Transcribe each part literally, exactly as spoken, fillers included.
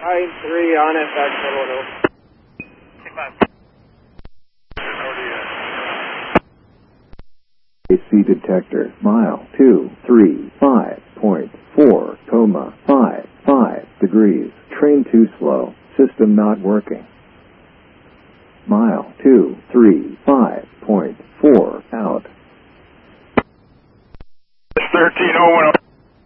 Line three on it, back to Roto. A C detector, mile two three five point four, coma five five degrees, train too slow, system not working. Mile two three five point four, out. thirteen oh one.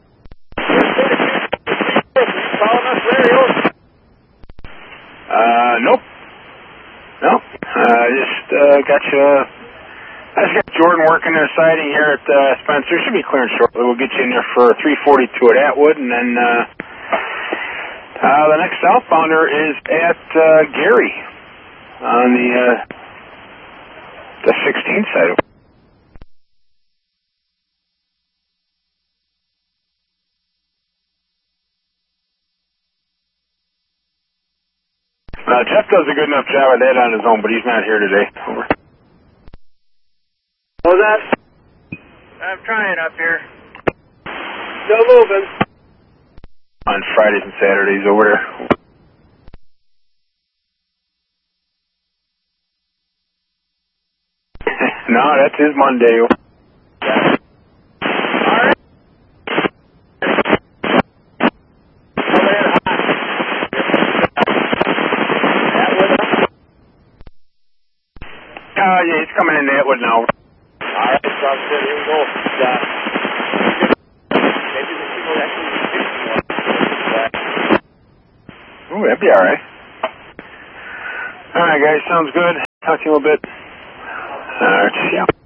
Uh, nope. Nope. Uh, just, uh, got you, I just got Jordan working their siding here at, uh, Spencer. Should be clearing shortly. We'll get you in there for three forty-two at Atwood, and then, uh, uh, the next southbounder is at, uh, Gary on the, uh, the sixteenth side. Uh, Jeff does a good enough job of that on his own, but he's not here today. Over. What was that? I'm trying up here. Still moving. On Fridays and Saturdays over there. No, that's his Monday. Uh, yeah, he's coming in to Atwood now. Alright, sounds good. Here we go. Yeah. Maybe the signal actually is Ooh, that'd be alright. Alright, guys, sounds good. Talk to you a little bit. Alright, yeah.